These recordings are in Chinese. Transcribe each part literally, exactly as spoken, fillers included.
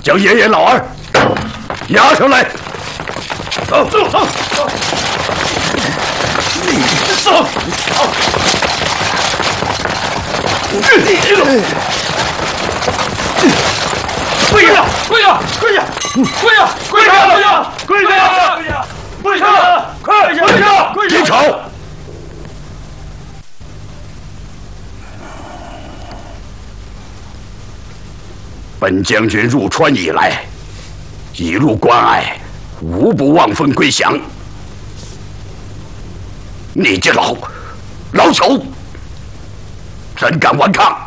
将爷爷老二押上来。走走走走，走走。跪下！跪下！跪下！跪下！跪下！跪下！跪下！跪下！快跪下！跪下！别吵！本将军入川以来，一路关隘，无不望风归降。你这老老朽，怎敢顽抗？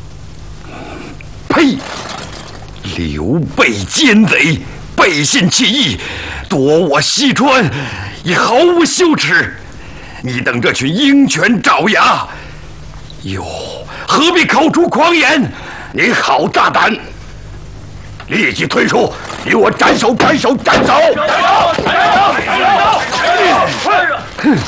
呸！刘备奸贼，背信弃义，夺我西川，也毫无羞耻。你等这群鹰犬爪牙，哟，何必口出狂言？你好大胆！立即退出，与我斩首！斩首！斩首！哼！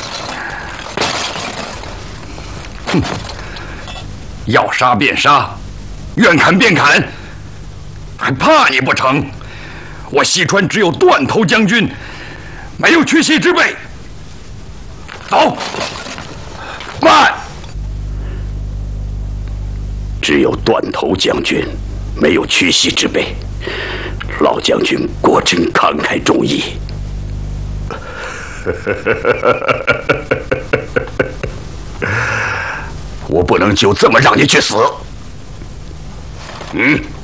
哼！要杀便杀，愿砍便砍。还怕你不成？我西川只有断头将军，没有屈膝之辈。走，慢！只有断头将军，没有屈膝之辈。老将军果真慷慨重义。我不能就这么让你去死。嗯。